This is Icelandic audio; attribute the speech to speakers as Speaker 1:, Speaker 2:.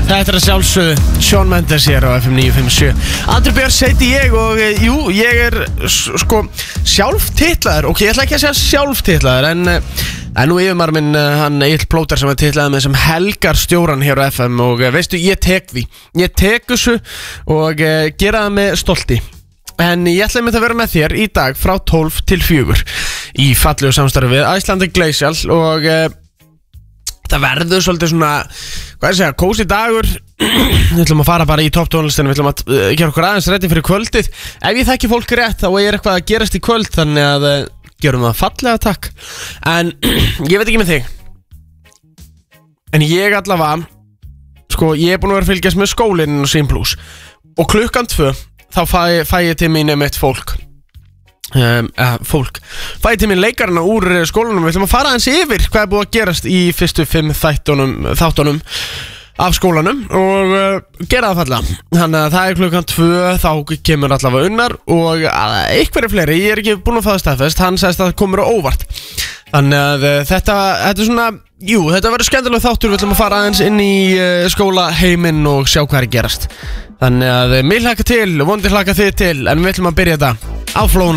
Speaker 1: Þetta að sjálfsögðu Shawn Mendes hér á FM 957. Andri Björns heiti ég og ég sko sjálftitlaður. Ok, ég ætla ekki að segja sjálftitlaður en nú yfirmaður minn, hann Egill Plóter sem titlaði mig sem helgarstjóran hér á FM og veistu, ég tek því. Ég tek þessu og gera það með stolti. En ég ætla að vera með þér í dag frá 12 til 4 í fallegu samstarfi við Icelandic Glacial og það verður svolítið svona, hvað segja, kósi dagur. Við ætlum að fara bara í topptónlistinu, við ætlum að gera okkur aðeins reddi fyrir kvöldið. Ef ég þekki fólk rétt, þá eitthvað að gerast í kvöld, þannig að gerum það fallega, takk. En ég veit ekki með þig. En ég allavega, sko, ég búin að vera að fylgjast með skólinn og Simplus. Og klukkan 2, þá fæ ég til mín mitt fólk. Fæ til mín leikarana úr skólanum. Við ætlum að fara aðeins yfir hvað búið að gerast í fyrstu 5 þáttunum af skólanum og gera það fallega. Þannig að það klukkan 2, þá kemur allavega Unnar og einhverju fleiri, ég ekki búin að fá það staðfest. Hann sagðist að það komur á óvart. Þannig að þetta er svona, þetta verður skemmtileg þáttur. Við ætlum að fara aðeins inn í skólaheiminn og sjá hvað gerast. Þannig að mig hlakka til og vonandi hlakka þið til, en við ætlum að byrja þetta á flónu.